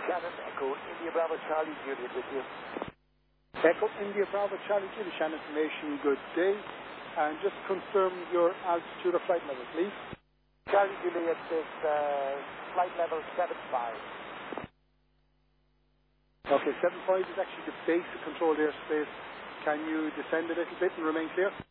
Shannon, Echo, India Bravo, Charlie, Juliet with you. Echo, India Bravo, Charlie, Juliet, Shannon information, good day. And just confirm your altitude or flight level, please. Charlie, Juliet, is flight level 75. Okay, 75 is actually the basic controlled airspace. Can you descend a little bit and remain clear?